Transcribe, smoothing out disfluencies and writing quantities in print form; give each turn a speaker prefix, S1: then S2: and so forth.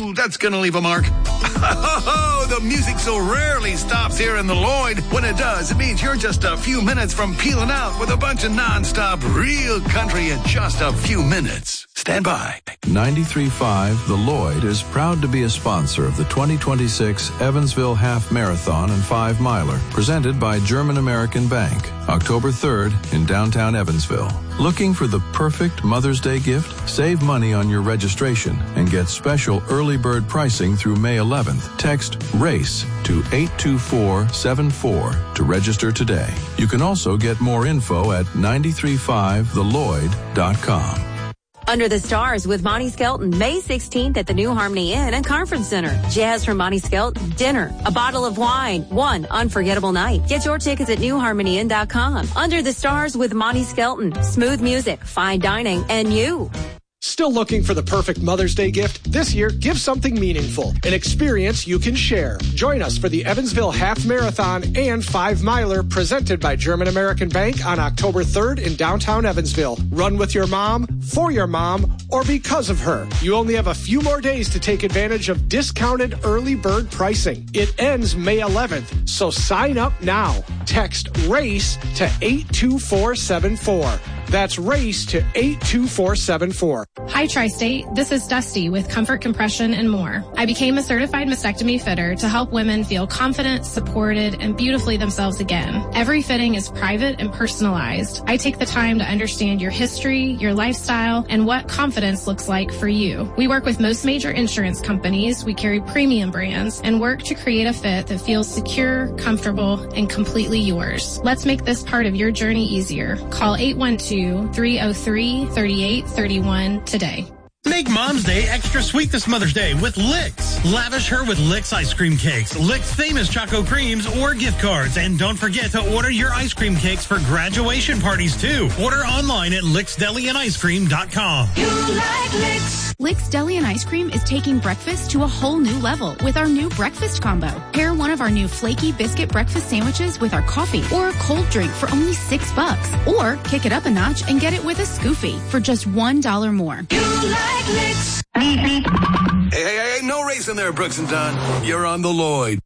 S1: Ooh, that's gonna leave a mark. Oh, the music so rarely stops here in the Lloyd. When it does, it means you're just a few minutes from peeling out with a bunch of non-stop real country in just a few minutes. Stand by.
S2: 93.5 The Lloyd is proud to be a sponsor of the 2026 Evansville Half Marathon and 5 Miler, presented by German American Bank, October 3rd in downtown Evansville. Looking for the perfect Mother's Day gift? Save money on your registration and get special early bird pricing through May 11th. Text RACE to 82474 to register today. You can also get more info at 935thelloyd.com.
S3: Under the Stars with Monty Skelton, May 16th at the New Harmony Inn and Conference Center. Jazz from Monty Skelton, dinner, a bottle of wine, one unforgettable night. Get your tickets at newharmonyinn.com. Under the Stars with Monty Skelton, smooth music, fine dining, and you.
S4: Still looking for the perfect Mother's Day gift? This year, give something meaningful, an experience you can share. Join us for the Evansville Half Marathon and 5 Miler presented by German American Bank on October 3rd in downtown Evansville. Run with your mom, for your mom, or because of her. You only have a few more days to take advantage of discounted early bird pricing. It ends May 11th, so sign up now. Text RACE to 82474. That's RACE to 82474.
S5: Hi, Tri-State. This is Dusty with Comfort Compression and more. I became a certified mastectomy fitter to help women feel confident, supported, and beautifully themselves again. Every fitting is private and personalized. I take the time to understand your history, your lifestyle, and what confidence looks like for you. We work with most major insurance companies. We carry premium brands and work to create a fit that feels secure, comfortable, and completely yours. Let's make this part of your journey easier. Call 812-303-3831 today.
S6: Make Mom's Day extra sweet this Mother's Day with Licks. Lavish her with Licks ice cream cakes, Licks famous Choco Creams, or gift cards. And don't forget to order your ice cream cakes for graduation parties, too. Order online at licksdeliandicecream.com.
S7: You like Licks.
S8: Licks Deli and Ice Cream is taking breakfast to a whole new level with our new breakfast combo. Pair one of our new flaky biscuit breakfast sandwiches with our coffee or a cold drink for only $6. Or kick it up a notch and get it with a Scoofy for just $1 more.
S7: You like Licks.
S1: Hey, no racing there, Brooks and Dunn. You're on the Lloyd.